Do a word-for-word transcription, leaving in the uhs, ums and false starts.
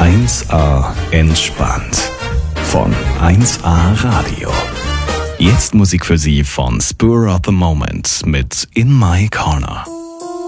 eins A entspannt von eins A Radio. Jetzt Musik für Sie von Spur of the Moment mit In My Corner.